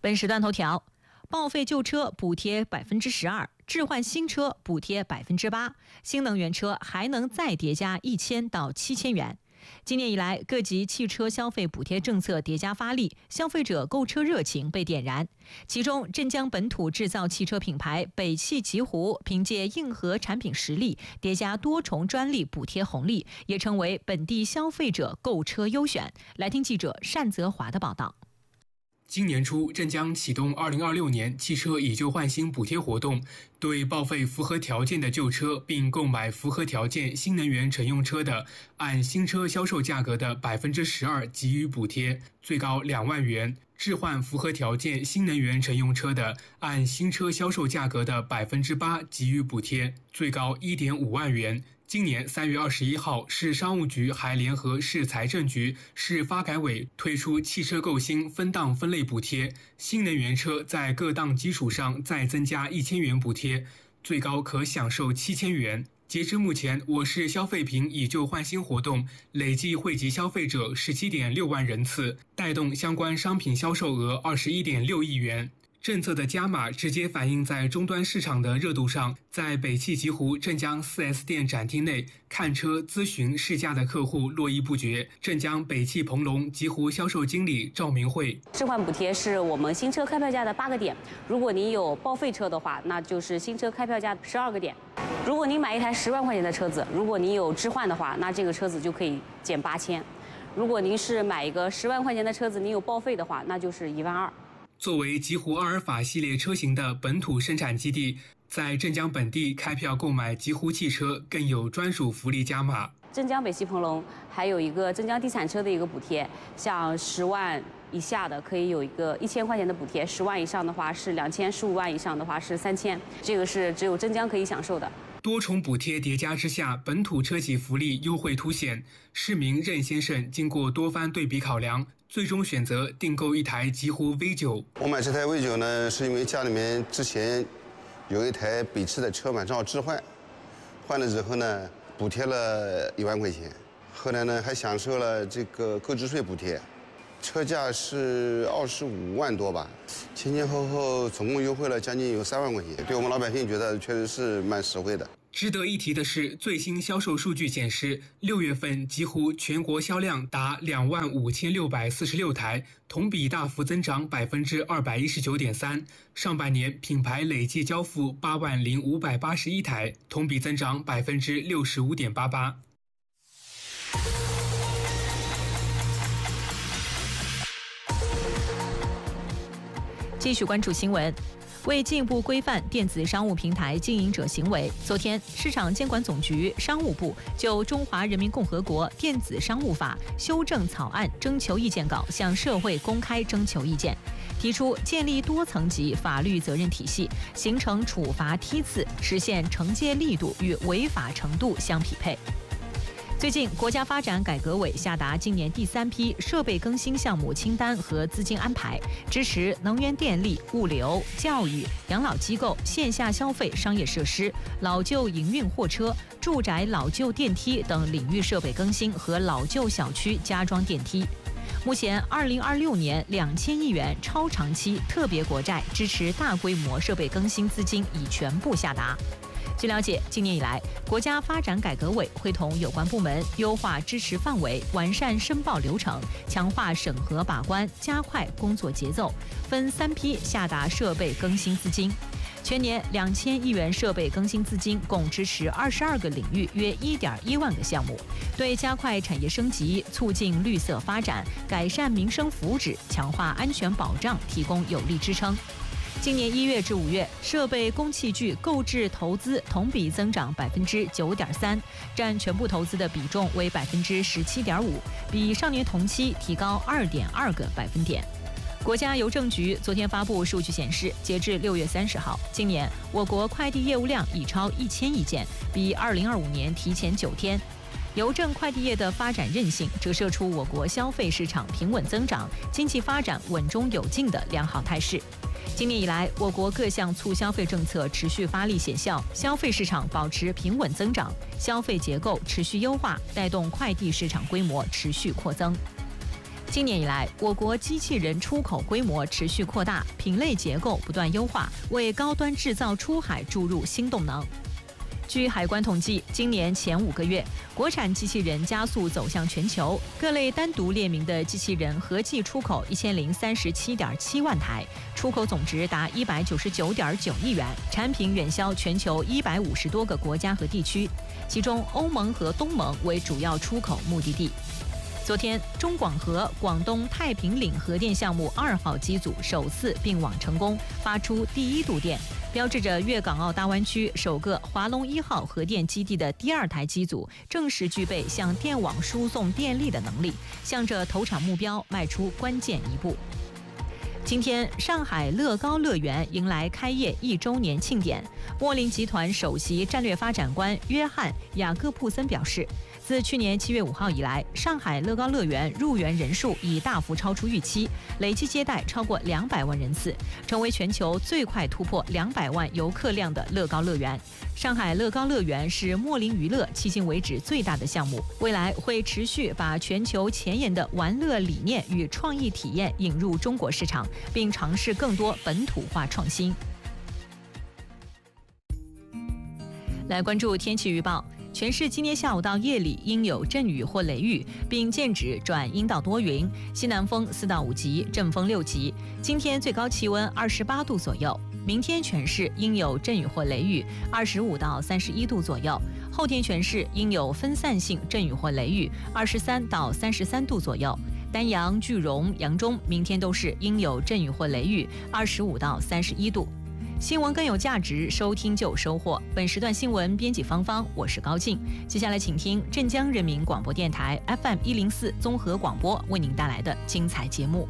本时段头条：报废旧车补贴12%，置换新车补贴8%，新能源车还能再叠加1000到7000元。今年以来，各级汽车消费补贴政策叠加发力，消费者购车热情被点燃。其中，镇江本土制造汽车品牌北汽极狐凭借硬核产品实力，叠加多重专利补贴红利，也成为本地消费者购车优选。来听记者单泽华的报道。 今年初，镇江启动2026年汽车以旧换新补贴活动，对报废符合条件的旧车并购买符合条件新能源乘用车的，按新车销售价格的12%给予补贴，最高2万元；置换符合条件新能源乘用车的，按新车销售价格的8%给予补贴，最高1.5万元。今年3月21号，市商务局还联合市财政局、市发改委推出汽车购新分档分类补贴，新能源车在各档基础上再增加1000元补贴，最高可享受7000元。截至目前，我市消费品以旧换新活动累计惠及消费者17.6万人次，带动相关商品销售额21.6亿元。政策的加码直接反映在终端市场的热度上，在北汽极狐镇江 4S 店展厅内看车、咨询、试驾的客户络绎不绝。镇江北汽鹏龙极狐销售经理赵明慧： 置换补贴是我们新车开票价的8个点，如果您有报废车的话，那就是新车开票价12个点。如果您买一台10万块钱的车子，如果您有置换的话，那这个车子就可以减8000。如果您是买一个10万块钱的车子，您有报废的话，那就是1万2。 作为极狐阿尔法系列车型的本土生产基地，在镇江本地开票购买极狐汽车更有专属福利加码。 镇江北汽鹏龙还有一个镇江地产车的一个补贴，像10万以下的可以有一个1000块钱的补贴，10万以上的话是2000，15万以上的话是3000，这个是只有镇江可以享受的。 多重补贴叠加之下，本土车企福利优惠凸显。市民任先生经过多番对比考量，最终选择订购一台极狐 V9。 我买这台 V9呢，是因为家里面之前有一台北汽的车嘛，正好置换，换了之后呢，补贴了1万块钱，后来呢还享受了这个购置税补贴，车价是25万多吧，前前后后总共优惠了将近有3万块钱，对我们老百姓觉得确实是蛮实惠的。 值得一提的是，最新销售数据显示，6月份极狐全国销量达25646台，同比大幅增长219.3%。上半年品牌累计交付80581台，同比增长65.88%。 继续关注新闻。为进一步规范电子商务平台经营者行为，昨天，市场监管总局、商务部就《中华人民共和国电子商务法》修正草案征求意见稿向社会公开征求意见，提出建立多层级法律责任体系，形成处罚梯次，实现惩戒力度与违法程度相匹配。最近，国家发展改革委下达今年第3批设备更新项目清单和资金安排，支持能源电力、物流、教育、养老机构、线下消费商业设施、老旧营运货车、住宅老旧电梯等领域设备更新和老旧小区加装电梯。目前，2026年2000亿元超长期特别国债支持大规模设备更新资金已全部下达。据了解，今年以来，国家发展改革委会同有关部门优化支持范围，完善申报流程，强化审核把关，加快工作节奏，分3批下达设备更新资金。全年2000亿元设备更新资金共支持22个领域，约1.1万个项目，对加快产业升级、促进绿色发展、改善民生福祉、强化安全保障提供有力支撑。今年1月至5月，设备工器具购置投资同比增长9.3%，占全部投资的比重为17.5%，比上年同期提高2.2个百分点。国家邮政局昨天发布数据显示，截至6月30号，今年我国快递业务量已超1000亿件，比2025年提前9天。邮政快递业的发展韧性，折射出我国消费市场平稳增长、经济发展稳中有进的良好态势。今年以来，我国各项促消费政策持续发力显效，消费市场保持平稳增长，消费结构持续优化，带动快递市场规模持续扩增。 今年以来，我国机器人出口规模持续扩大，品类结构不断优化，为高端制造出海注入新动能。据海关统计，今年前5个月，国产机器人加速走向全球，各类单独列明的机器人合计出口1037.7万台，出口总值达199.9亿元，产品远销全球150多个国家和地区，其中欧盟和东盟为主要出口目的地。昨天，中广核广东太平岭核电项目2号机组首次并网成功，发出第1度电，标志着粤港澳大湾区首个华龙1号核电基地的第2台机组正式具备向电网输送电力的能力，向着投产目标迈出关键一步。今天，上海乐高乐园迎来开业1周年庆典。莫林集团首席战略发展官约翰·雅各布森表示，自去年7月5号以来，上海乐高乐园入园人数已大幅超出预期，累计接待超过200万人次，成为全球最快突破200万游客量的乐高乐园。上海乐高乐园是莫林娱乐迄今为止最大的项目，未来会持续把全球前沿的玩乐理念与创意体验引入中国市场，并尝试更多本土化创新。来关注天气预报。全市今天下午到夜里应有阵雨或雷雨，并见指转阴到多云，西南风4到5级，阵风6级。今天最高气温28度左右。明天全市应有阵雨或雷雨，25到31度左右。后天全市应有分散性阵雨或雷雨，23到33度左右。丹阳、句容、扬中明天都是应有阵雨或雷雨，25到31度。新闻更有价值，收听就有收获。本时段新闻编辑芳芳，我是高静。接下来请听镇江人民广播电台 FM 104综合广播为您带来的精彩节目。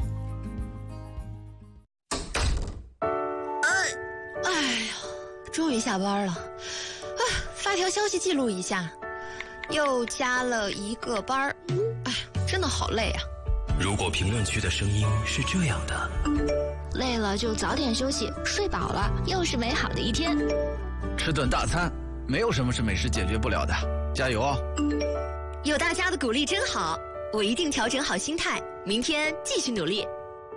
哎呀，终于下班了啊！发条消息记录一下，又加了1个班，哎，真的好累啊。 如果评论区的声音是这样的， 累了就早点休息，睡饱了又是美好的一天。 吃顿大餐，没有什么是美食解决不了的，加油哦！ 有大家的鼓励真好，我一定调整好心态，明天继续努力。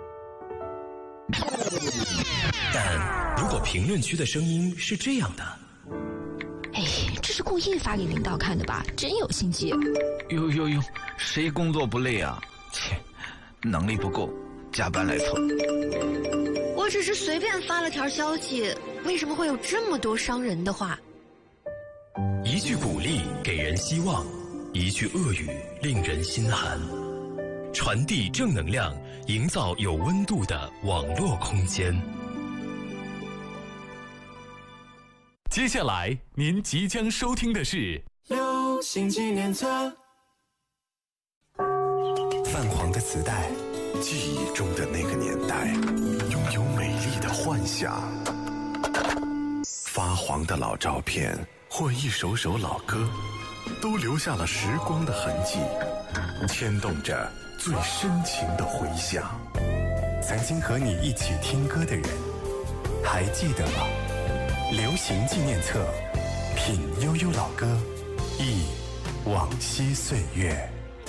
但如果评论区的声音是这样的， 哎，这是故意发给领导看的吧？真有心机。 哟，谁工作不累啊？切，能力不够，加班来凑。 我只是随便发了条消息，为什么会有这么多伤人的话？ 一句鼓励给人希望，一句恶语令人心寒。传递正能量，营造有温度的网络空间。接下来您即将收听的是流行纪念册。 泛黄的磁带，记忆中的那个年代，拥有美丽的幻想。发黄的老照片或一首首老歌，都留下了时光的痕迹，牵动着最深情的回响。 曾经和你一起听歌的人，还记得吗？流行纪念册，品悠悠老歌，忆往昔岁月。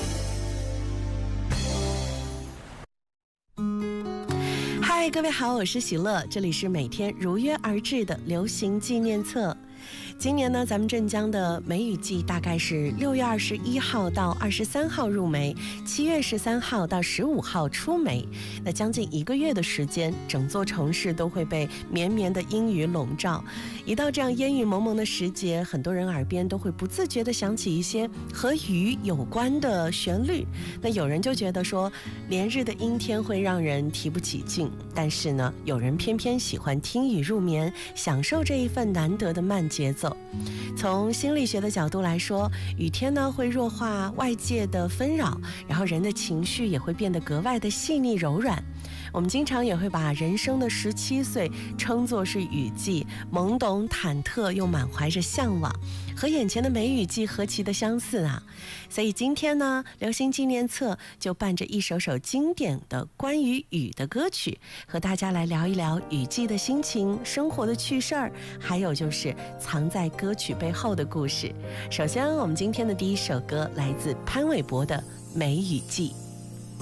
嗨，各位好，我是喜乐，这里是每天如约而至的流行纪念册。今年呢，咱们镇江的梅雨季大概是6月21号到23号入梅，7月13号到15号出梅。那将近1个月的时间，整座城市都会被绵绵的阴雨笼罩。一到这样烟雨蒙蒙的时节，很多人耳边都会不自觉地想起一些和雨有关的旋律。那有人就觉得说，连日的阴天会让人提不起劲，但是呢，有人偏偏喜欢听雨入眠，享受这一份难得的慢节奏。从心理学的角度来说，雨天呢会弱化外界的纷扰，然后人的情绪也会变得格外的细腻柔软。我们经常也会把人生的17岁称作是雨季，懵懂忐忑又满怀着向往，和眼前的梅雨季何其的相似啊！所以今天呢，流行纪念册就伴着一首首经典的关于雨的歌曲，和大家来聊一聊雨季的心情、生活的趣事儿，还有就是藏在歌曲背后的故事。首先，我们今天的第一首歌来自潘玮柏的《梅雨季》。